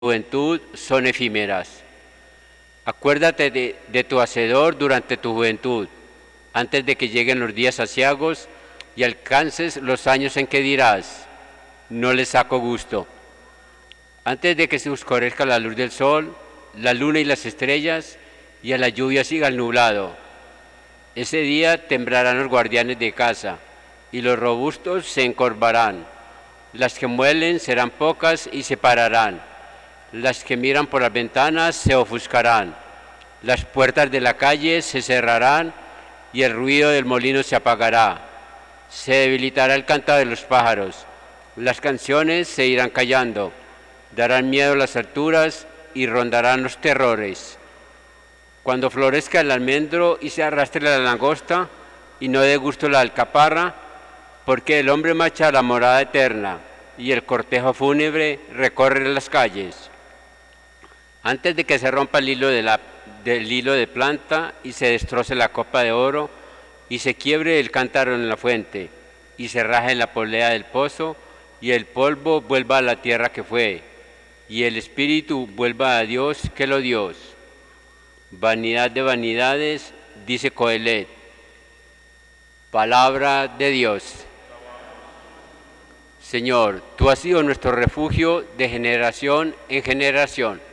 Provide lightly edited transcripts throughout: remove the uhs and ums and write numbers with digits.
juventud son efímeras. Acuérdate de tu Hacedor durante tu juventud, antes de que lleguen los días aciagos y alcances los años en que dirás, no le saco gusto. Antes de que se oscurezca la luz del sol, la luna y las estrellas, y a la lluvia siga el nublado. Ese día temblarán los guardianes de casa, y los robustos se encorvarán. Las que muelen serán pocas y se pararán. Las que miran por las ventanas se ofuscarán. Las puertas de la calle se cerrarán y el ruido del molino se apagará. Se debilitará el canto de los pájaros. Las canciones se irán callando. Darán miedo las alturas y rondarán los terrores. Cuando florezca el almendro y se arrastre la langosta y no dé gusto la alcaparra, porque el hombre marcha a la morada eterna y el cortejo fúnebre recorre las calles. Antes de que se rompa el hilo de planta y se destroce la copa de oro y se quiebre el cántaro en la fuente y se raje la polea del pozo y el polvo vuelva a la tierra que fue y el espíritu vuelva a Dios que lo dio. Vanidad de vanidades, dice Coelet. Palabra de Dios. Señor, tú has sido nuestro refugio de generación en generación.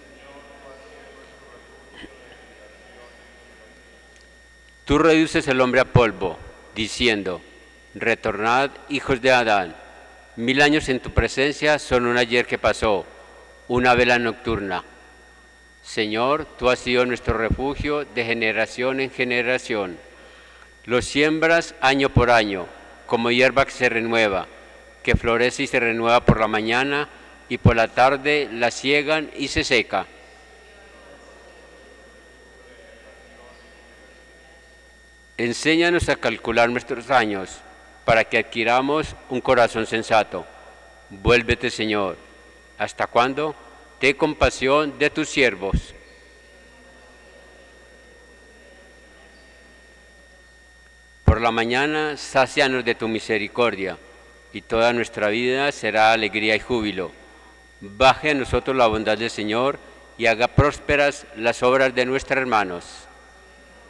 Tú reduces el hombre a polvo, diciendo, retornad, hijos de Adán. 1000 años en tu presencia son un ayer que pasó, una vela nocturna. Señor, tú has sido nuestro refugio de generación en generación. Lo siembras año por año, como hierba que se renueva, que florece y se renueva por la mañana, y por la tarde la siegan y se seca. Enséñanos a calcular nuestros años, para que adquiramos un corazón sensato. Vuélvete, Señor. ¿Hasta cuándo? Ten compasión de tus siervos. Por la mañana, sácianos de tu misericordia, y toda nuestra vida será alegría y júbilo. Baje a nosotros la bondad del Señor, y haga prósperas las obras de nuestros hermanos.